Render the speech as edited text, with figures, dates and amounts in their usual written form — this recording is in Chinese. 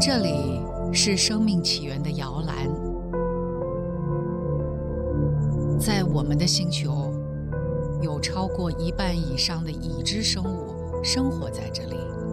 这里是生命起源的摇篮，在我们的星球，有超过1半以上的已知生物生活在这里。